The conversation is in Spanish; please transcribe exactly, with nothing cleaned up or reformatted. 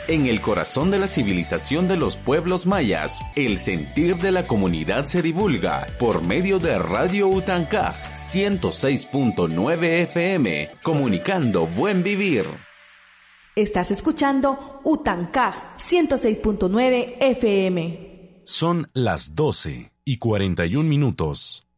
En el corazón de la civilización de los pueblos mayas, el sentir de la comunidad se divulga por medio de Radio Utancaj ciento seis punto nueve F M, comunicando buen vivir. Estás escuchando Utancaj ciento seis punto nueve F M. Son las doce y cuarenta y un minutos.